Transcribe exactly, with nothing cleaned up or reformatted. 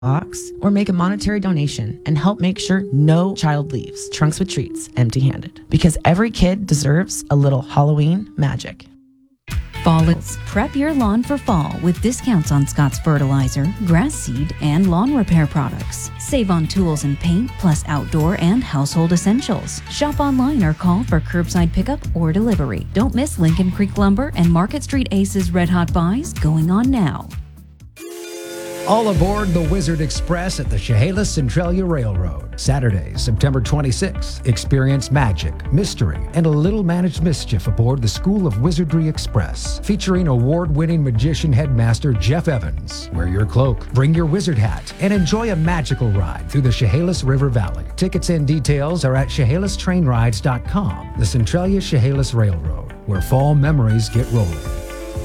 box or make a monetary donation and help make sure no child leaves Trunks with Treats empty-handed. Because every kid deserves a little Halloween magic. Fall is prep your lawn for fall with discounts on Scott's fertilizer, grass seed, and lawn repair products. Save on tools and paint, plus outdoor and household essentials. Shop online or call for curbside pickup or delivery. Don't miss Lincoln Creek Lumber and Market Street Aces Red Hot Buys going on now. All aboard the Wizard Express at the Chehalis Centralia Railroad. Saturday, September twenty-sixth. Experience magic, mystery, and a little managed mischief aboard the School of Wizardry Express. Featuring award-winning magician headmaster Jeff Evans. Wear your cloak, bring your wizard hat, and enjoy a magical ride through the Chehalis River Valley. Tickets and details are at chehalis train rides dot com. The Centralia Chehalis Railroad, where fall memories get rolling.